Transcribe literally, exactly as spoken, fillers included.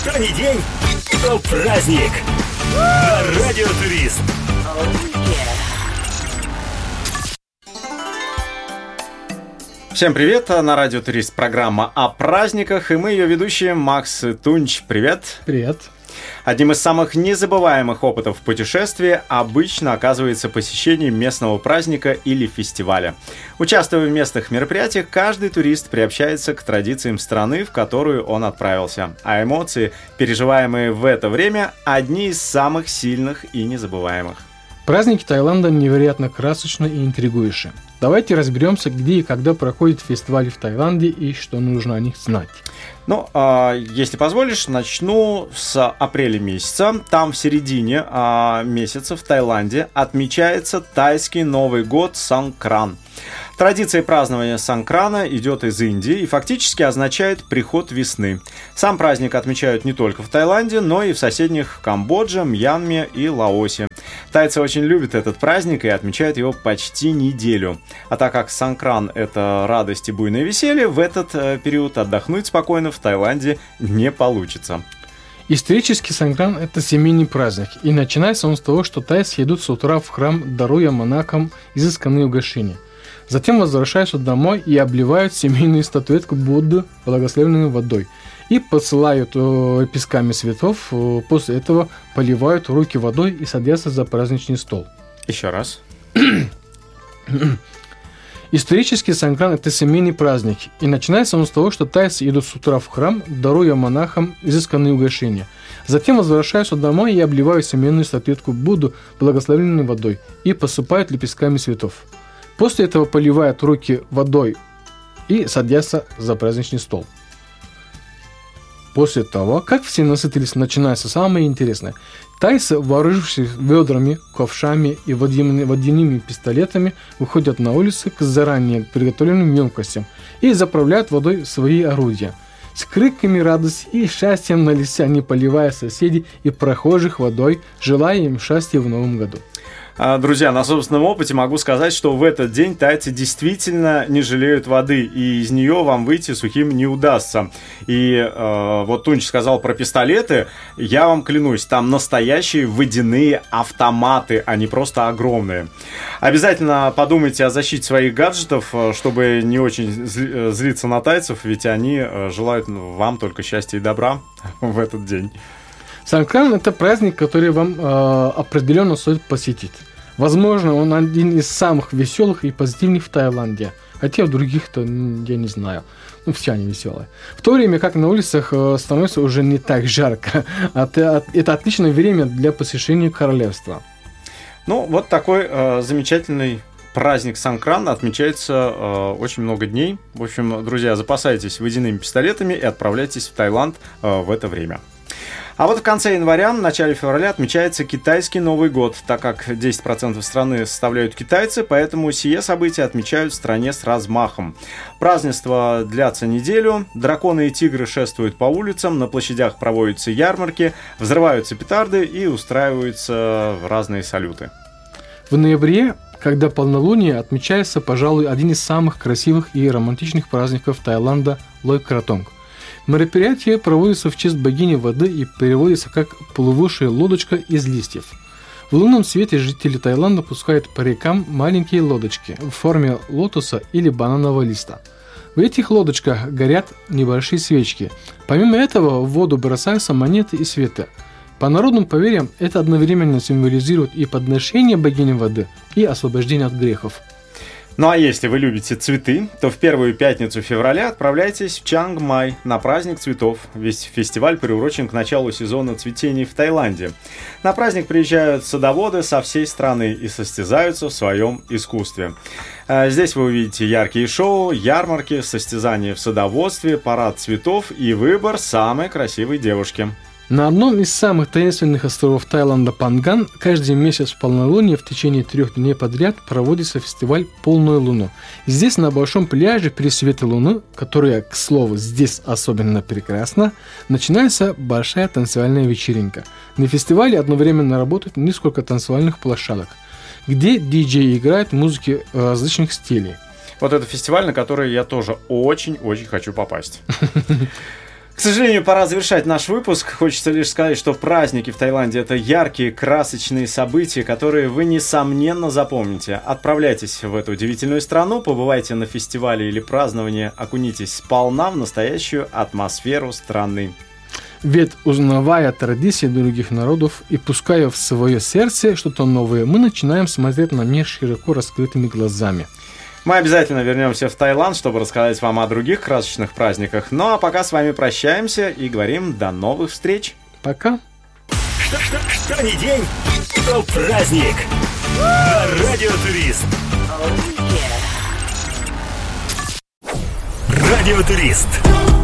Что ни день, то праздник. На Радио Турист. Всем привет, на Радио Турист программа о праздниках, и мы ее ведущие Макс и Тунч. Привет. Привет. Одним из самых незабываемых опытов путешествия обычно оказывается посещение местного праздника или фестиваля. Участвуя в местных мероприятиях, каждый турист приобщается к традициям страны, в которую он отправился. А эмоции, переживаемые в это время, одни из самых сильных и незабываемых. Праздники Таиланда невероятно красочны и интригующие. Давайте разберемся, где и когда проходит фестиваль в Таиланде и что нужно о них знать. Ну, э, если позволишь, начну с апреля месяца. Там в середине э, месяца в Таиланде отмечается тайский Новый год Сангкран. Традиция празднования Сангкрана идет из Индии и фактически означает приход весны. Сам праздник отмечают не только в Таиланде, но и в соседних Камбодже, Мьянме и Лаосе. Тайцы очень любят этот праздник и отмечают его почти неделю. А так как Сангкран – это радость и буйное веселье, в этот э, период отдохнуть спокойно в Таиланде не получится. Исторически Сангкран – это семейный праздник, и начинается он с того, что тайцы идут с утра в храм, даруя монахам изысканные угощения. Затем возвращаются домой и обливают семейную статуэтку Будды благословенной водой и посылают э, песками цветов. Э, после этого поливают руки водой и садятся за праздничный стол. Еще раз. Исторически Сангкран – это семейный праздник, и начинается он с того, что тайцы идут с утра в храм, даруя монахам изысканные угощения. Затем возвращаются домой и обливают семейную статуэтку Будду благословенной водой и посыпают лепестками цветов. После этого поливают руки водой и садятся за праздничный стол. После того, как все насытились, начинается самое интересное. Тайцы, вооружившись ведрами, ковшами и водяными пистолетами, выходят на улицы к заранее приготовленным емкостям и заправляют водой свои орудия. С криками радости и счастьем на лице они поливают соседей и прохожих водой, желая им счастья в новом году. Друзья, на собственном опыте могу сказать, что в этот день тайцы действительно не жалеют воды, и из нее вам выйти сухим не удастся. И э, вот Тунч сказал про пистолеты, я вам клянусь, там настоящие водяные автоматы, а не просто огромные. Обязательно подумайте о защите своих гаджетов, чтобы не очень злиться на тайцев, ведь они желают вам только счастья и добра в этот день. Сангкран – это праздник, который вам э, определенно стоит посетить. Возможно, он один из самых веселых и позитивных в Таиланде. Хотя в других-то я не знаю. Ну, все они веселые. В то время как на улицах э, становится уже не так жарко. Это, это отличное время для посещения королевства. Ну, вот такой э, замечательный праздник Сангкран отмечается э, очень много дней. В общем, друзья, запасайтесь водяными пистолетами и отправляйтесь в Таиланд э, в это время. А вот в конце января, в начале февраля отмечается китайский Новый год, так как десять процентов страны составляют китайцы, поэтому сие события отмечают в стране с размахом. Празднества длятся неделю, драконы и тигры шествуют по улицам, на площадях проводятся ярмарки, взрываются петарды и устраиваются разные салюты. В ноябре, когда полнолуние, отмечается, пожалуй, один из самых красивых и романтичных праздников Таиланда – Лой Кратонг. Мероприятие проводится в честь богини воды и переводится как «плывущая лодочка из листьев». В лунном свете жители Таиланда пускают по рекам маленькие лодочки в форме лотоса или бананового листа. В этих лодочках горят небольшие свечки. Помимо этого в воду бросаются монеты и света. По народным поверьям это одновременно символизирует и подношение богини воды, и освобождение от грехов. Ну а если вы любите цветы, то в первую пятницу февраля отправляйтесь в Чангмай на праздник цветов. Весь фестиваль приурочен к началу сезона цветений в Таиланде. На праздник приезжают садоводы со всей страны и состязаются в своем искусстве. Здесь вы увидите яркие шоу, ярмарки, состязания в садоводстве, парад цветов и выбор самой красивой девушки. На одном из самых таинственных островов Таиланда, Панган, каждый месяц в полнолуние в течение трех дней подряд проводится фестиваль «Полную луну». Здесь, на большом пляже при свете луны, которая, к слову, здесь особенно прекрасна, начинается большая танцевальная вечеринка. На фестивале одновременно работают несколько танцевальных площадок, где диджеи играют музыки различных стилей. Вот это фестиваль, на который я тоже очень-очень хочу попасть. К сожалению, пора завершать наш выпуск. Хочется лишь сказать, что праздники в Таиланде – это яркие, красочные события, которые вы, несомненно, запомните. Отправляйтесь в эту удивительную страну, побывайте на фестивале или праздновании, окунитесь сполна в настоящую атмосферу страны. Ведь, узнавая традиции других народов и пуская в свое сердце что-то новое, мы начинаем смотреть на мир широко раскрытыми глазами. Мы обязательно вернемся в Таиланд, чтобы рассказать вам о других красочных праздниках. Ну а пока с вами прощаемся и говорим до новых встреч. Пока. Что, что, что ни день, то праздник. На Радио Турист. Радио Турист.